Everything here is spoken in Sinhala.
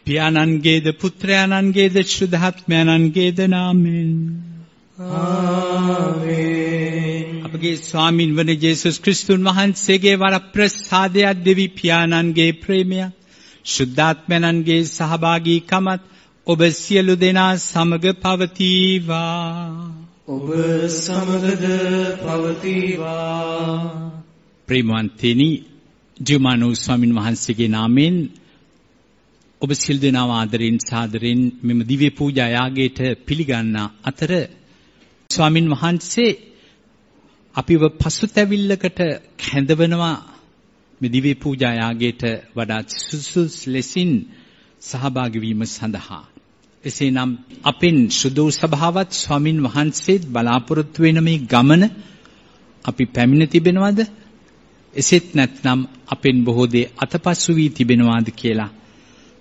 පියාණන්ගේද පුත්‍රයාණන්ගේද ශුද්ධාත්මයන්ගේද නාමයෙන් ආමේන්. අපගේ ස්වාමින් වන යේසුස් ක්‍රිස්තුන් වහන්සේගේ වරප්‍රසාදයක් දෙවි පියාණන්ගේ ප්‍රේමය ශුද්ධාත්මයන්ගේ සහභාගීකමත් ඔබ සියලු දෙනා සමග පවතිවා. ඔබ සමගද පවතිවා. ප්‍රේමවන්තනි, ජීවමානව ස්වාමින් වහන්සේගේ නාමයෙන් ඔබ සියලු දෙනාම ආදරෙන් සාදරෙන් මෙම දිව්‍ය පූජා යාගයට පිළිගන්න අතර ස්වාමින් වහන්සේ අපිව පසුතැවිල්ලකට කැඳවනවා මේ දිව්‍ය පූජා යාගයට වඩා සුසුස් ලෙසින් සහභාගී වීම සඳහා. එසේනම් අපෙන් සුදු සභාවත් ස්වාමින් වහන්සේත් බලාපොරොත්තු වෙන මේ ගමන අපි පැමිණ තිබෙනවද? එසේත් නැත්නම් අපෙන් බොහෝ දේ අතපසු වී තිබෙනවාද කියලා